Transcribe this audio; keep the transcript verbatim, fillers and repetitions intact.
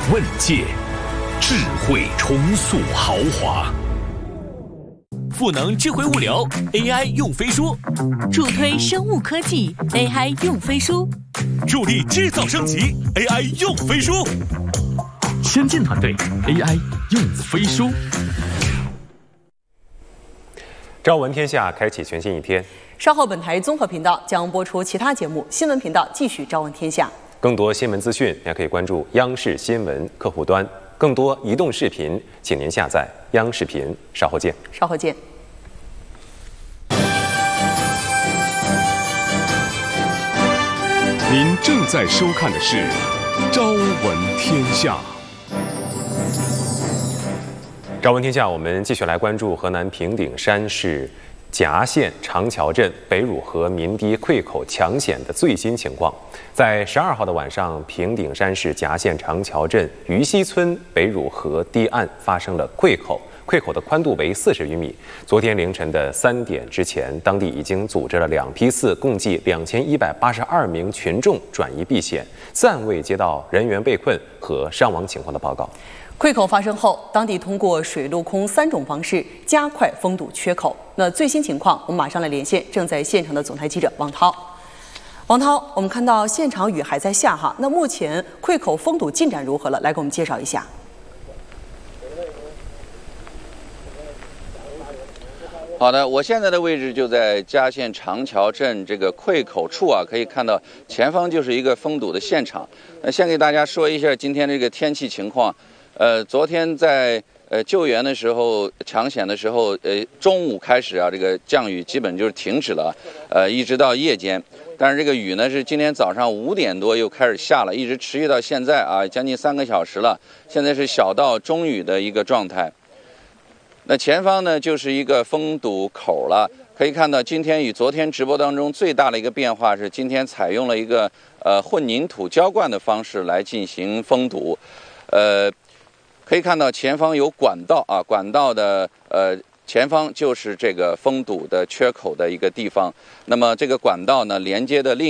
问界，智慧重塑豪华。赋能智慧物流 ，A I 用飞书； 助推生物科技 ，A I 用飞书； 助力制造升级 ，A I 用飞书。先进团队 ，A I 用飞书。 朝闻天下，开启全新一天。 稍后本台综合频道将播出其他节目，新闻频道继续朝闻天下。 更多新闻资讯，也可以关注央视新闻客户端。更多移动视频，请您下载央视频。稍后见。 稍后见。 您正在收看的是《朝闻天下》。 朝闻天下，我们继续来关注河南平顶山市夹县长桥镇北汝河民堤溃口抢险的最新情况。在十二号的晚上，平顶山市夹县长桥镇于西村北汝河堤岸发生了溃口，溃口的宽度为四十余米。昨天凌晨的三点之前，当地已经组织了两批次，共计两千一百八十二名群众转移避险，暂未接到人员被困和伤亡情况的报告。 溃口发生后，当地通过水陆空三种方式加快封堵缺口。那最新情况，我们马上来连线正在现场的总台记者王涛。王涛，我们看到现场雨还在下哈，那目前溃口封堵进展如何了？来给我们介绍一下。 好的，我现在的位置就在夹县长桥镇这个溃口处啊，可以看到前方就是一个封堵的现场。那先给大家说一下今天这个天气情况。呃，昨天在呃救援的时候、抢险的时候，呃中午开始啊，这个降雨基本就是停止了，呃一直到夜间。但是这个雨呢是今天早上五点多又开始下了，一直持续到现在啊，将近三个小时了。现在是小到中雨的一个状态。那前方呢就是一个封堵口了，可以看到今天与昨天直播当中最大的一个变化是，今天采用了一个呃混凝土浇灌的方式来进行封堵，呃。可以看到前方有管道啊，管道的呃前方就是这个封堵的缺口的一个地方。那么这个管道呢，连接的另